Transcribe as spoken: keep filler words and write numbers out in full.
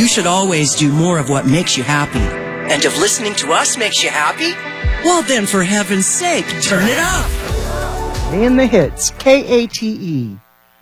You should always do more of what makes you happy. And if listening to us makes you happy, well then, for heaven's sake, turn it up. In the hits, K A T E.